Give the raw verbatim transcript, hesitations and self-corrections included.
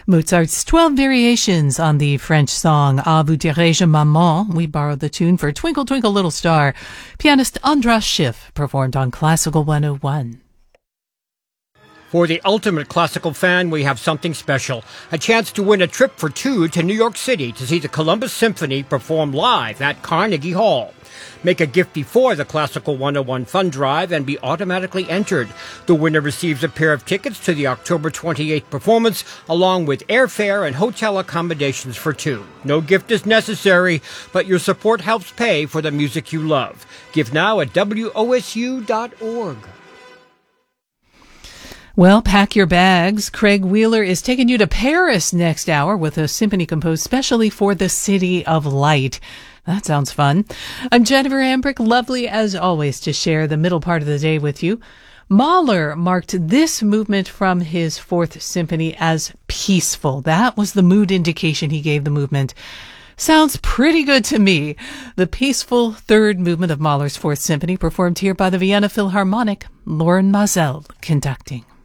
Mozart's twelve variations on the French song A vous dirai-je maman. We borrowed the tune for Twinkle Twinkle Little Star. Pianist Andras Schiff performed on Classical one oh one. For the ultimate classical fan, we have something special. A chance to win a trip for two to New York City to see the Columbus Symphony perform live at Carnegie Hall. Make a gift before the Classical one oh one Fund Drive and be automatically entered. The winner receives a pair of tickets to the October twenty-eighth performance, along with airfare and hotel accommodations for two. No gift is necessary, but your support helps pay for the music you love. Give now at W O S U dot org. Well, pack your bags. Craig Wheeler is taking you to Paris next hour with a symphony composed specially for the City of Light. That sounds fun. I'm Jennifer Hambrick. Lovely, as always, to share the middle part of the day with you. Mahler marked this movement from his Fourth Symphony as peaceful. That was the mood indication he gave the movement. Sounds pretty good to me. The peaceful third movement of Mahler's Fourth Symphony, performed here by the Vienna Philharmonic. Loren Maazel conducting.